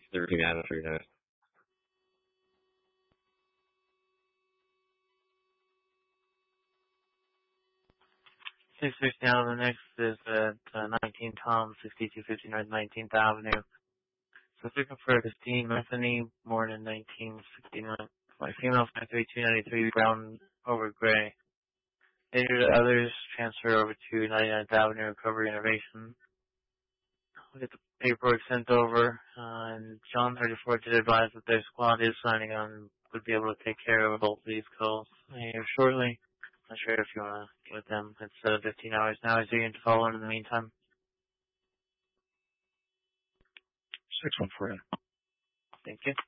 the repeat address for you guys. 660 out of the next is at 19 Tom, 6250 North 19th Avenue. So looking for Christine Metheny, born in 1969. My female 53293, brown over gray. Injured others, transfer over to 99th Avenue, Recovery Innovation. We'll get the paperwork sent over, and John 34 did advise that their squad is signing on, would be able to take care of both of these calls here shortly. Not sure if you want to get with them. It's 15 hours now. Is there anything to follow in the meantime? 614. Thank you.